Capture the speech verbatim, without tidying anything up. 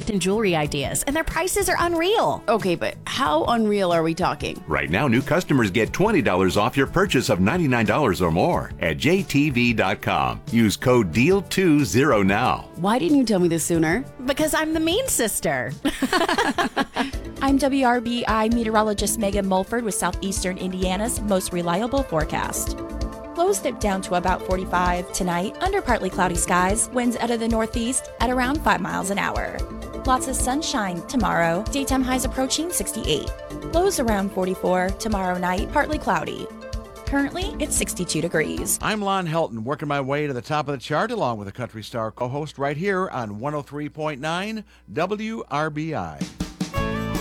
gift and jewelry ideas, and their prices are unreal. Okay, but how unreal are we talking? Right now, new customers get twenty dollars off your purchase of ninety-nine dollars or more at J T V dot com. Use code D E A L twenty now. Why didn't you tell me this sooner? Because I'm the mean sister. I'm W R B I meteorologist Megan Mulford with Southeastern Indiana's most reliable forecast. Lows dip down to about forty-five tonight under partly cloudy skies, winds out of the northeast at around five miles an hour. Lots of sunshine tomorrow, daytime highs approaching sixty-eight. Lows around forty-four tomorrow night, partly cloudy. Currently, it's sixty-two degrees. I'm Lon Helton, working my way to the top of the chart along with a Country Star co-host right here on one oh three point nine W R B I.